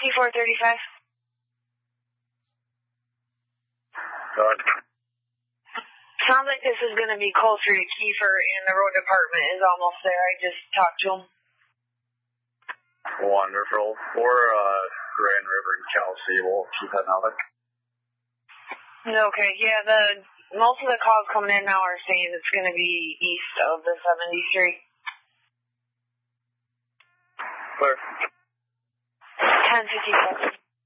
C435. Good. Sounds like this is going to be closer to Kiefer, and the road department is almost there. I just talked to him. Wonderful. We're Grand River and Kelsey. We'll keep that another. Okay, yeah, most of the calls coming in now are saying it's going to be east of the 73. Clear. 1057.